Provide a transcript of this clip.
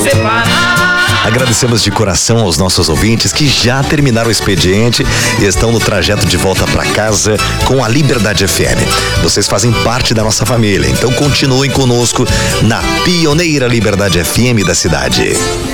separar. Agradecemos de coração aos nossos ouvintes que já terminaram o expediente e estão no trajeto de volta para casa com a Liberdade FM. Vocês fazem parte da nossa família, então continuem conosco na pioneira Liberdade FM da cidade.